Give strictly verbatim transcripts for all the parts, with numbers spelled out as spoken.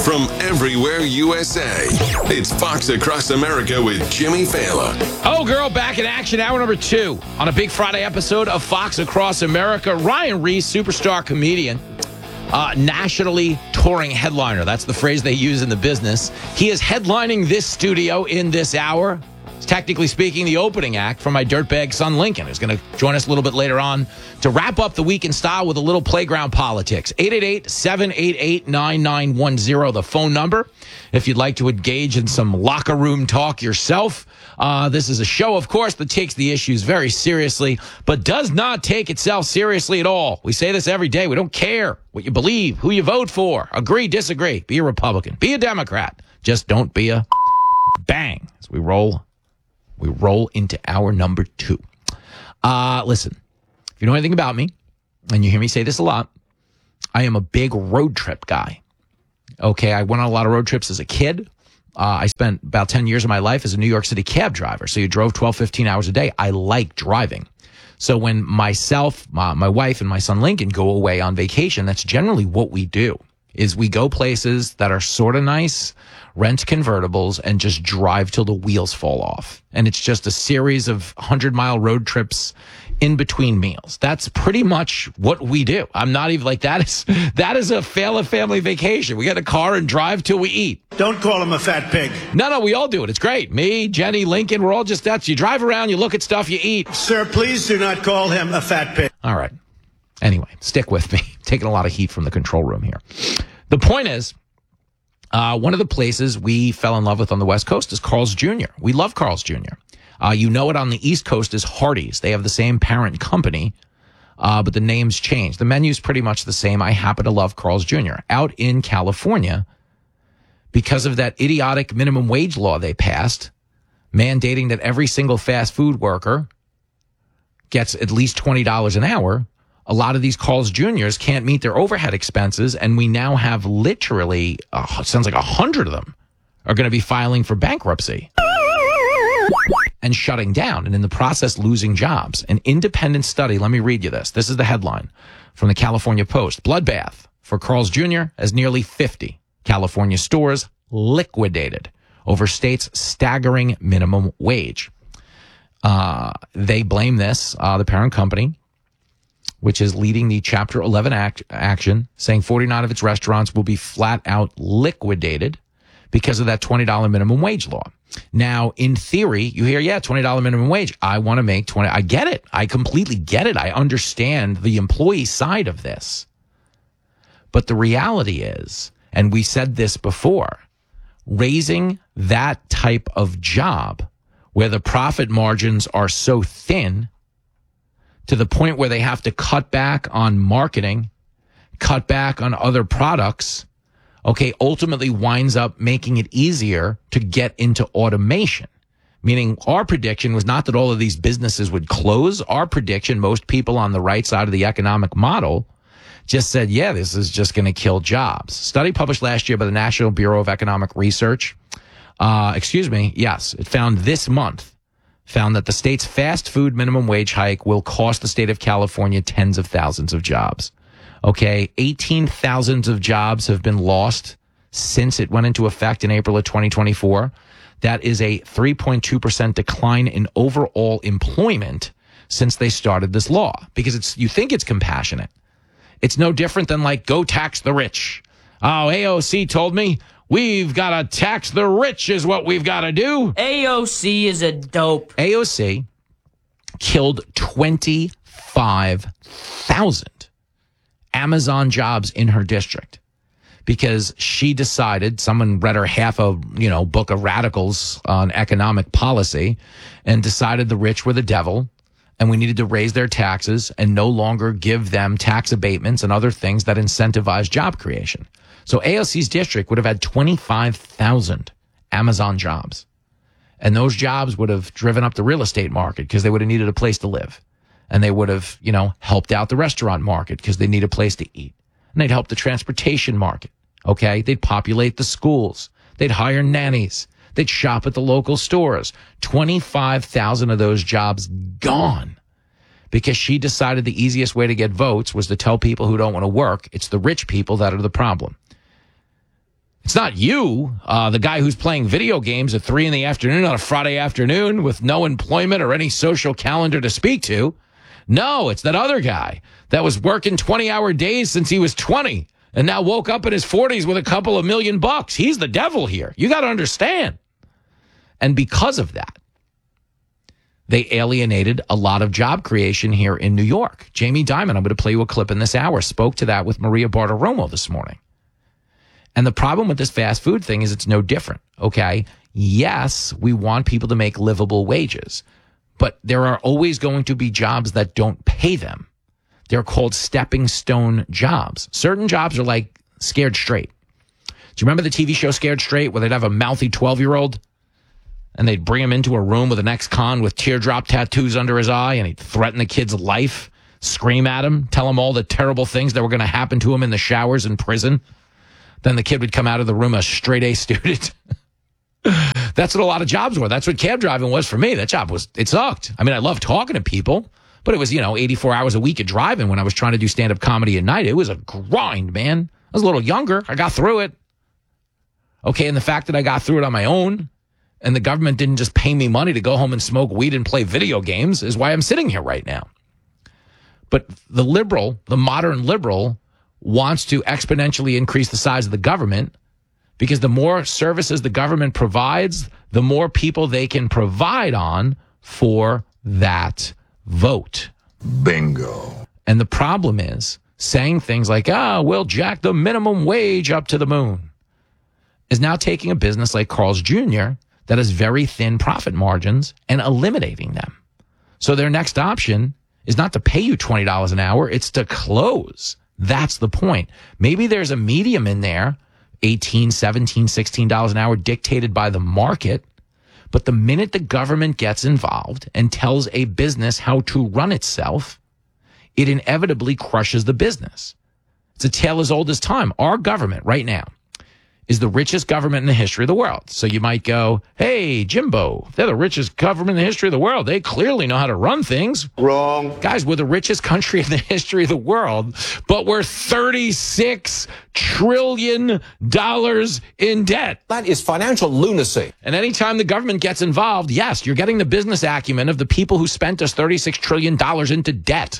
from everywhere U S A. It's Fox Across America with Jimmy Fallon. Oh, girl, back in action, hour number two on a big Friday episode of Fox Across America. Ryan Reese, superstar comedian, uh, nationally touring headliner. That's the phrase they use in the business. He is headlining this studio in this hour. It's technically speaking the opening act for my dirtbag son Lincoln, who's going to join us a little bit later on to wrap up the week in style with a little playground politics. eight eight eight, seven eight eight, nine nine one zero, the phone number. If you'd like to engage in some locker room talk yourself. Uh, this is a show, of course, that takes the issues very seriously, but does not take itself seriously at all. We say this every day. We don't care what you believe, who you vote for, agree, disagree, be a Republican, be a Democrat. Just don't be a bang as we roll. We roll into hour number two. Uh, listen, if you know anything about me, and you hear me say this a lot, I am a big road trip guy. Okay, I went on a lot of road trips as a kid. Uh, I spent about ten years of my life as a New York City cab driver. So you drove twelve, fifteen hours a day. I like driving. So when myself, my, my wife, and my son Lincoln go away on vacation, that's generally what we do, is we go places that are sort of nice, rent convertibles, and just drive till the wheels fall off. And it's just a series of hundred-mile road trips in between meals. That's pretty much what we do. I'm not even like, that is that is a fail of family vacation. We get a car and drive till we eat. Don't call him a fat pig. No, no, we all do it. It's great. Me, Jenny, Lincoln, we're all just, that's, you drive around, you look at stuff, you eat. Sir, please do not call him a fat pig. All right. Anyway, stick with me. Taking a lot of heat from the control room here. The point is, uh, one of the places we fell in love with on the West Coast is Carl's Junior We love Carl's Junior Uh, you know it on the East Coast is Hardee's. They have the same parent company, uh, but the names change. The menu's pretty much the same. I happen to love Carl's Junior Out in California, because of that idiotic minimum wage law they passed, mandating that every single fast food worker gets at least twenty dollars an hour, a lot of these Carl's Juniors can't meet their overhead expenses, and we now have literally, uh, sounds like a hundred of them are going to be filing for bankruptcy and shutting down, and in the process losing jobs. An independent study, let me read you this. This is the headline from the California Post. Bloodbath for Carl's Junior as nearly fifty California stores liquidated over state's staggering minimum wage. Uh, they blame this, uh, the parent company, which is leading the Chapter eleven act, action, saying forty-nine of its restaurants will be flat out liquidated because of that twenty dollars minimum wage law. Now, in theory, you hear, yeah, twenty dollars minimum wage. I want to make twenty. I get it. I completely get it. I understand the employee side of this. But the reality is, and we said this before, raising that type of job where the profit margins are so thin to the point where they have to cut back on marketing, cut back on other products, okay, ultimately winds up making it easier to get into automation. Meaning our prediction was not that all of these businesses would close. Our prediction, most people on the right side of the economic model just said, yeah, this is just going to kill jobs. Study published last year by the National Bureau of Economic Research, uh, excuse me, yes, it found this month, found that the state's fast food minimum wage hike will cost the state of California tens of thousands of jobs. Okay, eighteen thousand of jobs have been lost since it went into effect in April of twenty twenty-four. That is a three point two percent decline in overall employment since they started this law. Because it's, you think it's compassionate. It's no different than like, go tax the rich. Oh, A O C told me we've got to tax the rich is what we've got to do. A O C is a dope. A O C killed twenty-five thousand Amazon jobs in her district because she decided, someone read her half a, you know, book of radicals on economic policy and decided the rich were the devil and we needed to raise their taxes and no longer give them tax abatements and other things that incentivize job creation. So A O C's district would have had twenty-five thousand Amazon jobs. And those jobs would have driven up the real estate market because they would have needed a place to live. And they would have, you know, helped out the restaurant market because they need a place to eat. And they'd help the transportation market. Okay. They'd populate the schools. They'd hire nannies. They'd shop at the local stores. twenty-five thousand of those jobs gone because she decided the easiest way to get votes was to tell people who don't want to work, it's the rich people that are the problem. It's not you, uh, the guy who's playing video games at three in the afternoon on a Friday afternoon with no employment or any social calendar to speak to. No, it's that other guy that was working twenty-hour days since he was twenty and now woke up in his forties with a couple of million bucks. He's the devil here. You got to understand. And because of that, they alienated a lot of job creation here in New York. Jamie Dimon, I'm going to play you a clip in this hour, spoke to that with Maria Bartiromo this morning. And the problem with this fast food thing is it's no different, okay? Yes, we want people to make livable wages, but there are always going to be jobs that don't pay them. They're called stepping stone jobs. Certain jobs are like Scared Straight. Do you remember the T V show Scared Straight where they'd have a mouthy twelve-year-old and they'd bring him into a room with an ex-con with teardrop tattoos under his eye and he'd threaten the kid's life, scream at him, tell him all the terrible things that were going to happen to him in the showers in prison? Then the kid would come out of the room a straight A student. That's what a lot of jobs were. That's what cab driving was for me. That job was, it sucked. I mean, I loved talking to people, but it was, you know, eighty-four hours a week of driving when I was trying to do stand-up comedy at night. It was a grind, man. I was a little younger. I got through it. Okay, and the fact that I got through it on my own and the government didn't just pay me money to go home and smoke weed and play video games is why I'm sitting here right now. But the liberal, the modern liberal, wants to exponentially increase the size of the government because the more services the government provides, the more people they can provide on for that vote. Bingo. And the problem is saying things like, ah, we'll jack the minimum wage up to the moon is now taking a business like Carl's Junior that has very thin profit margins and eliminating them. So their next option is not to pay you twenty dollars an hour, it's to close. That's the point. Maybe there's a medium in there, eighteen, seventeen, sixteen dollars an hour dictated by the market. But the minute the government gets involved and tells a business how to run itself, it inevitably crushes the business. It's a tale as old as time. Our government right now is the richest government in the history of the world. So you might go, hey, Jimbo, they're the richest government in the history of the world. They clearly know how to run things. Wrong. Guys, we're the richest country in the history of the world, but we're thirty-six trillion dollars in debt. That is financial lunacy. And anytime the government gets involved, yes, you're getting the business acumen of the people who spent us thirty-six trillion dollars into debt,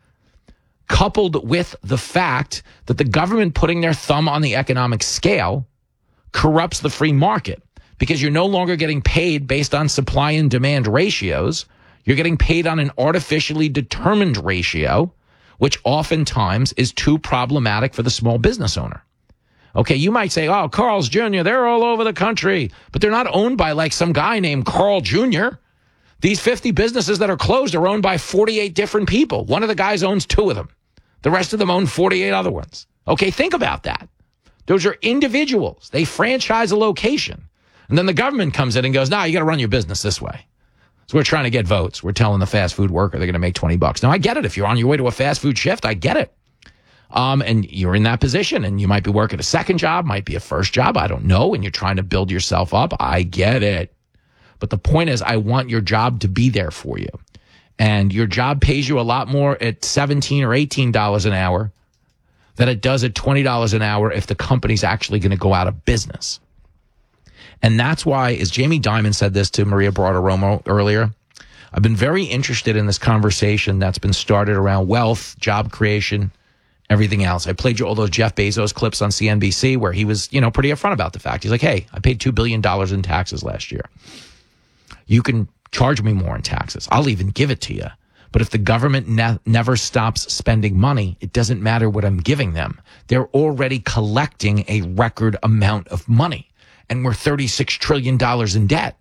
coupled with the fact that the government putting their thumb on the economic scale corrupts the free market because you're no longer getting paid based on supply and demand ratios. You're getting paid on an artificially determined ratio, which oftentimes is too problematic for the small business owner. Okay, you might say, oh, Carl's Junior, they're all over the country, but they're not owned by like some guy named Carl Junior These fifty businesses that are closed are owned by forty-eight different people. One of the guys owns two of them. The rest of them own forty-eight other ones. Okay, think about that. Those are individuals. They franchise a location. And then the government comes in and goes, nah, you got to run your business this way. So we're trying to get votes. We're telling the fast food worker they're going to make twenty bucks. Now, I get it. If you're on your way to a fast food shift, I get it. Um, and you're in that position and you might be working a second job, might be a first job. I don't know. And you're trying to build yourself up. I get it. But the point is, I want your job to be there for you. And your job pays you a lot more at seventeen or eighteen dollars an hour than it does at twenty dollars an hour if the company's actually going to go out of business. And that's why, as Jamie Dimon said this to Maria Bartiromo earlier, I've been very interested in this conversation that's been started around wealth, job creation, everything else. I played you all those Jeff Bezos clips on C N B C where he was, you know, pretty upfront about the fact. He's like, hey, I paid two billion dollars in taxes last year. You can charge me more in taxes. I'll even give it to you. But if the government ne- never stops spending money, it doesn't matter what I'm giving them. They're already collecting a record amount of money. And we're thirty-six trillion dollars in debt.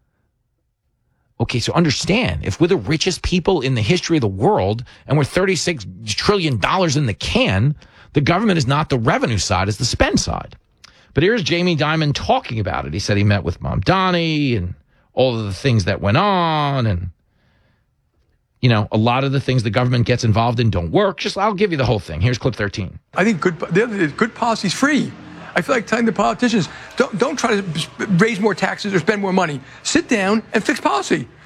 Okay, so understand, if we're the richest people in the history of the world and we're thirty-six trillion dollars in the can, the government is not the revenue side, it's the spend side. But here's Jamie Dimon talking about it. He said he met with Mom Donnie and all of the things that went on, and you know, a lot of the things the government gets involved in don't work. Just, I'll give you the whole thing. Here's clip thirteen. I think good, the other is good policy is free. I feel like telling the politicians, don't don't try to raise more taxes or spend more money. Sit down and fix policy.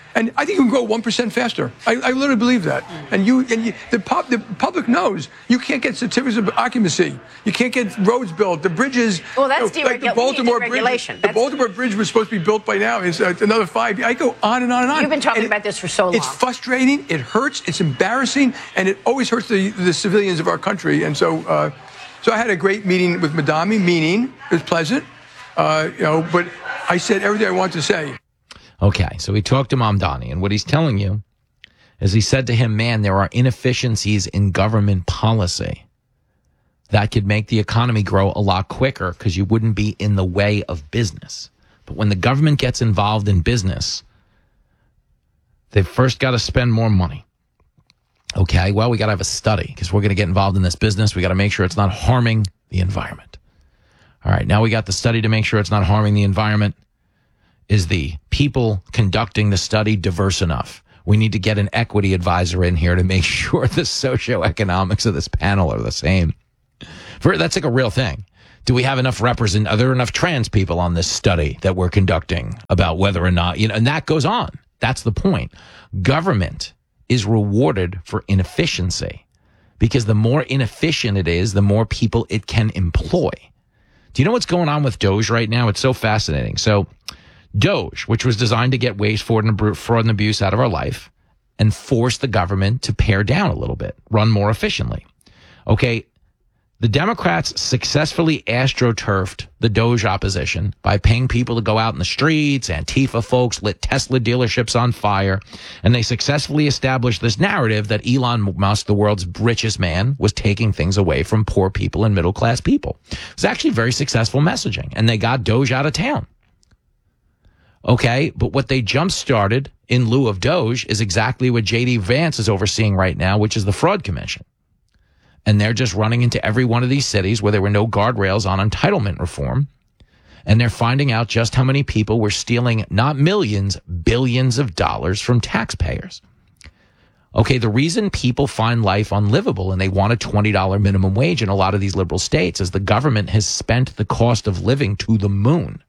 And I think you can grow one percent faster. I, I literally believe that. And you, and you, the, pub, the public knows you can't get certificates of occupancy. You can't get roads built. The bridges. Well, that's you know, like the deregul- Baltimore Bridge. deregulation. The That's- Baltimore Bridge was supposed to be built by now. It's uh, another five. I go on and on and on. You've been talking And about this for so long. It's frustrating. It hurts. It's embarrassing, and it always hurts the, the civilians of our country. And so, uh, so I had a great meeting with Madami. Meaning, it was pleasant. Uh, you know, but I said everything I wanted to say. Okay, so he talked to Mamdani, and what he's telling you is he said to him, man, there are inefficiencies in government policy that could make the economy grow a lot quicker because you wouldn't be in the way of business. But when the government gets involved in business, they've first got to spend more money. Okay, well, we got to have a study because we're going to get involved in this business. We got to make sure it's not harming the environment. All right, now we got the study to make sure it's not harming the environment. Is the people conducting the study diverse enough? We need to get an equity advisor in here to make sure the socioeconomics of this panel are the same. For, that's like a real thing. Do we have enough represent? Are there enough trans people on this study that we're conducting about whether or not, you know, and that goes on. That's the point. Government is rewarded for inefficiency because the more inefficient it is, the more people it can employ. Do you know what's going on with Doge right now? It's so fascinating. So Doge, which was designed to get waste, fraud, and fraud and abuse out of our life and force the government to pare down a little bit, run more efficiently. Okay, the Democrats successfully astroturfed the Doge opposition by paying people to go out in the streets. Antifa folks lit Tesla dealerships on fire, and they successfully established this narrative that Elon Musk, the world's richest man, was taking things away from poor people and middle-class people. It's actually very successful messaging, and they got Doge out of town. Okay, but what they jump-started in lieu of Doge is exactly what J D Vance is overseeing right now, which is the Fraud Commission. And they're just running into every one of these cities where there were no guardrails on entitlement reform. And they're finding out just how many people were stealing not millions, billions of dollars from taxpayers. Okay, the reason people find life unlivable and they want a twenty dollars minimum wage in a lot of these liberal states is the government has spent the cost of living to the moon.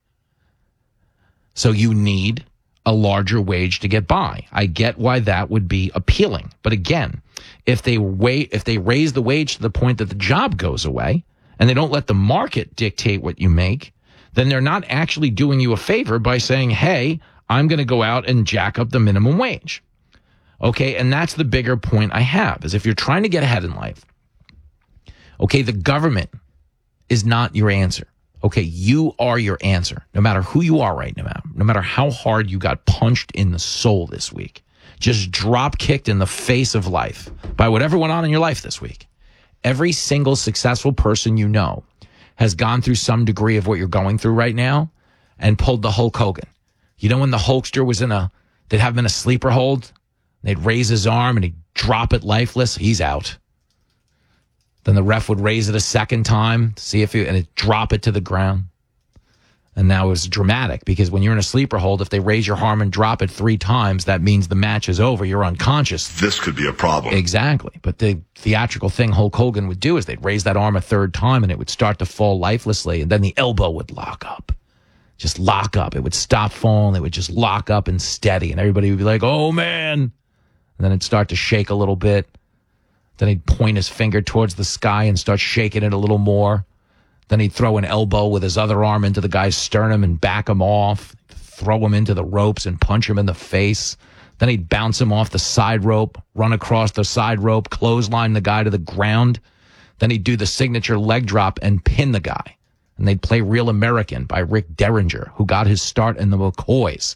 So you need a larger wage to get by. I get why that would be appealing. But again, if they wait, if they raise the wage to the point that the job goes away and they don't let the market dictate what you make, then they're not actually doing you a favor by saying, hey, I'm going to go out and jack up the minimum wage. Okay, and that's the bigger point I have, is if you're trying to get ahead in life, okay, the government is not your answer. Okay, you are your answer, no matter who you are right now, no matter how hard you got punched in the soul this week, just drop kicked in the face of life by whatever went on in your life this week. Every single successful person you know has gone through some degree of what you're going through right now and pulled the Hulk Hogan. You know when the Hulkster was in a, they'd have him in a sleeper hold, they'd raise his arm and he'd drop it lifeless, he's out. Then the ref would raise it a second time, see if it, and it drop it to the ground. And now it's dramatic because when you're in a sleeper hold, if they raise your arm and drop it three times, that means the match is over. You're unconscious. This could be a problem. Exactly. But the theatrical thing Hulk Hogan would do is they'd raise that arm a third time and it would start to fall lifelessly. And then the elbow would lock up. Just lock up. It would stop falling. It would just lock up and steady. And everybody would be like, oh, man. And then it'd start to shake a little bit. Then he'd point his finger towards the sky and start shaking it a little more. Then he'd throw an elbow with his other arm into the guy's sternum and back him off, throw him into the ropes and punch him in the face. Then he'd bounce him off the side rope, run across the side rope, clothesline the guy to the ground. Then he'd do the signature leg drop and pin the guy. And they'd play Real American by Rick Derringer, who got his start in the McCoys.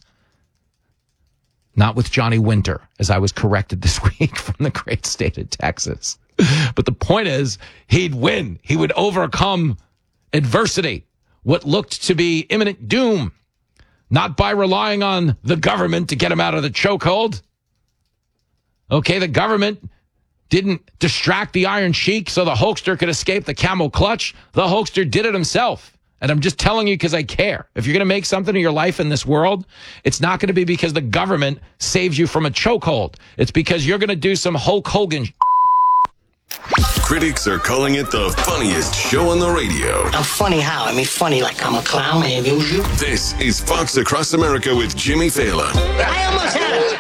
Not with Johnny Winter, as I was corrected this week from the great state of Texas. But the point is, he'd win. He would overcome adversity, what looked to be imminent doom, not by relying on the government to get him out of the chokehold. Okay, the government didn't distract the Iron Sheik so the Hulkster could escape the camel clutch. The Hulkster did it himself. And I'm just telling you because I care. If you're going to make something of your life in this world, it's not going to be because the government saves you from a chokehold. It's because you're going to do some Hulk Hogan. critics are calling it the funniest show on the radio. I'm funny how? I mean, funny like I'm a clown, I amuse you. This is Fox Across America with Jimmy Fallon. I almost had it.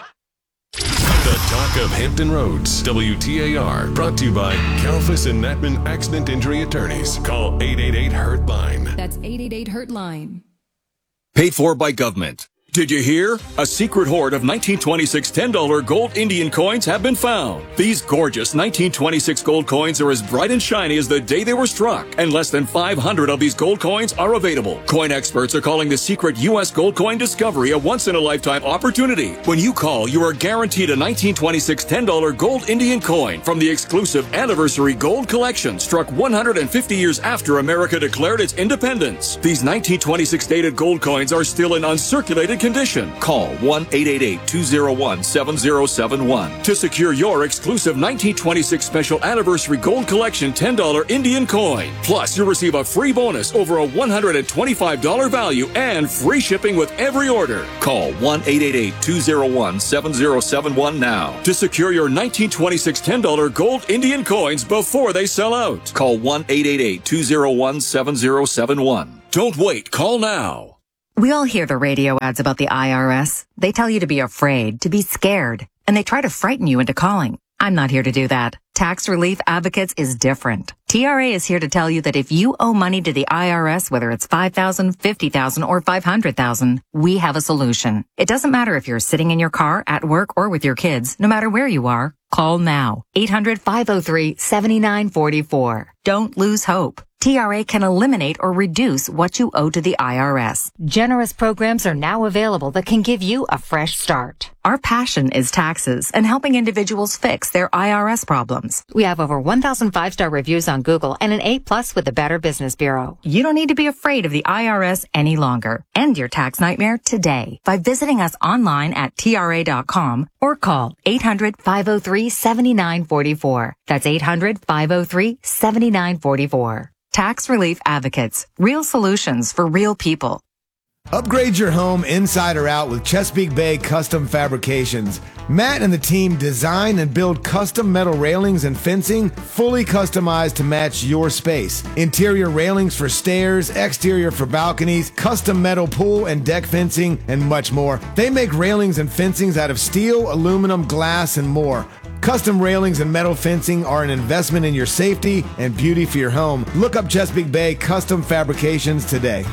The Talk of Hampton Roads, W T A R, brought to you by Kalfas and Natman Accident Injury Attorneys. Call eight eight eight, hurt line. That's eight eight eight, hurt line. Paid for by government. Did you hear? A secret hoard of nineteen twenty-six ten dollar gold Indian coins have been found. These gorgeous nineteen twenty-six gold coins are as bright and shiny as the day they were struck, and less than five hundred of these gold coins are available. Coin experts are calling the secret U S gold coin discovery a once-in-a-lifetime opportunity. When you call, you are guaranteed a nineteen twenty-six ten dollar gold Indian coin from the exclusive Anniversary Gold Collection, struck one hundred fifty years after America declared its independence. These nineteen twenty-six dated gold coins are still in uncirculated condition. Call one eight eight eight, two oh one, seven oh seven one to secure your exclusive nineteen twenty-six Special Anniversary Gold Collection ten dollar Indian coin. Plus, you'll receive a free bonus over a one hundred twenty-five dollar value and free shipping with every order. Call one eight eight eight, two oh one, seven oh seven one now to secure your nineteen twenty-six ten dollar gold Indian coins before they sell out. Call one eight eight eight, two oh one, seven oh seven one. Don't wait. Call now. We all hear the radio ads about the I R S. They tell you to be afraid, to be scared, and they try to frighten you into calling. I'm not here to do that. Tax Relief Advocates is different. T R A is here to tell you that if you owe money to the I R S, whether it's five thousand dollars, fifty thousand dollars, or five hundred thousand dollars, we have a solution. It doesn't matter if you're sitting in your car, at work, or with your kids. No matter where you are, call now. eight hundred, five oh three, seven nine four four. Don't lose hope. T R A can eliminate or reduce what you owe to the I R S. Generous programs are now available that can give you a fresh start. Our passion is taxes and helping individuals fix their I R S problems. We have over one thousand five-star reviews on Google and an A plus with the Better Business Bureau. You don't need to be afraid of the I R S any longer. End your tax nightmare today by visiting us online at T R A dot com or call eight hundred, five oh three, seven nine four four. That's eight hundred, five oh three, seven nine four four. Tax Relief Advocates. Real solutions for real people. Upgrade your home inside or out with Chesapeake Bay Custom Fabrications. Matt and the team design and build custom metal railings and fencing fully customized to match your space. Interior railings for stairs, exterior for balconies, custom metal pool and deck fencing, and much more. They make railings and fencings out of steel, aluminum, glass, and more. Custom railings and metal fencing are an investment in your safety and beauty for your home. Look up Chesapeake Bay Custom Fabrications today.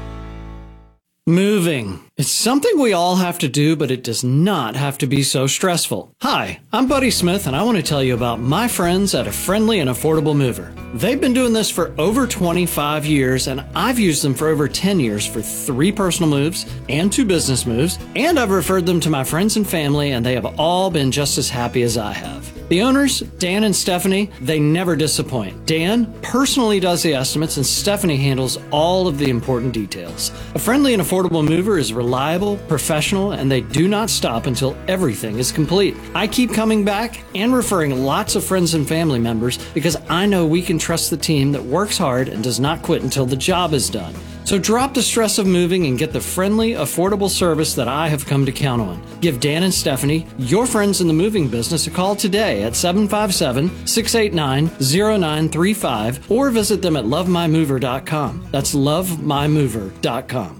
Moving. It's something we all have to do, but it does not have to be so stressful. Hi, I'm Buddy Smith, and I want to tell you about my friends at A Friendly and Affordable Mover. They've been doing this for over twenty-five years, and I've used them for over ten years for three personal moves and two business moves, and I've referred them to my friends and family, and they have all been just as happy as I have. The owners, Dan and Stephanie, they never disappoint. Dan personally does the estimates, and Stephanie handles all of the important details. A Friendly and Affordable Mover is reliable, professional, and they do not stop until everything is complete. I keep coming back and referring lots of friends and family members because I know we can trust the team that works hard and does not quit until the job is done. So drop the stress of moving and get the friendly, affordable service that I have come to count on. Give Dan and Stephanie, your friends in the moving business, a call today at seven five seven, six eight nine, zero nine three five or visit them at love my mover dot com. That's love my mover dot com.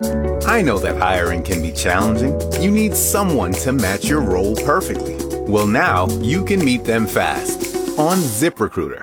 I know that hiring can be challenging. You need someone to match your role perfectly. Well, now you can meet them fast on ZipRecruiter.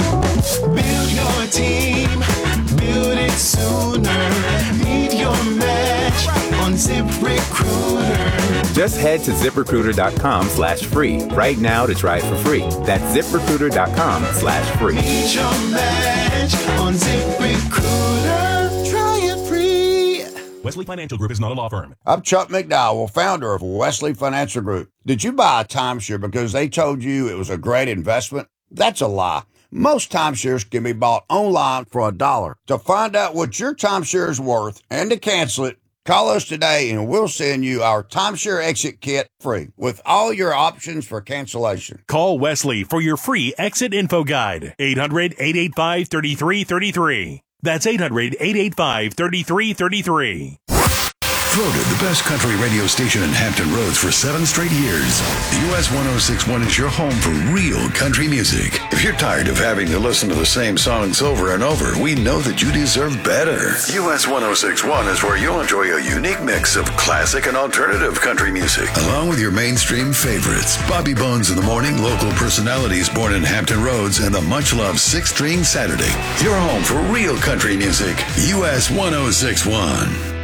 Build your team, build it sooner. Meet your match on ZipRecruiter. Just head to ZipRecruiter.com slash free right now to try it for free. That's ZipRecruiter.com slash free. Meet your match on ZipRecruiter. Try it free. Wesley Financial Group is not a law firm. I'm Chuck McDowell, founder of Wesley Financial Group. Did you buy a timeshare because they told you it was a great investment? That's a lie. Most timeshares can be bought online for a dollar. To find out what your timeshare is worth and to cancel it, call us today and we'll send you our timeshare exit kit free with all your options for cancellation. Call Wesley for your free exit info guide. eight hundred, eight eight five, three three three three. That's eight hundred, eight eight five, three three three three. Voted the best country radio station in Hampton Roads for seven straight years. U S one oh six point one is your home for real country music. If you're tired of having to listen to the same songs over and over, we know that you deserve better. U S one oh six point one is where you'll enjoy a unique mix of classic and alternative country music, along with your mainstream favorites. Bobby Bones in the morning, local personalities born in Hampton Roads, and the much-loved Six String Saturday. Your home for real country music. U S one oh six point one.